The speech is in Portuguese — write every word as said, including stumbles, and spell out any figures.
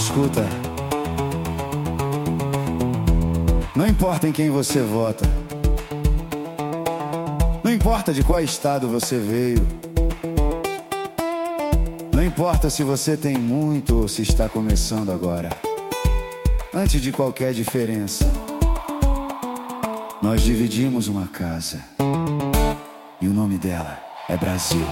Escuta, não importa em quem você vota, não importa de qual estado você veio, não importa se você tem muito ou se está começando agora. Antes de qualquer diferença, nós dividimos uma casa e o nome dela é Brasil.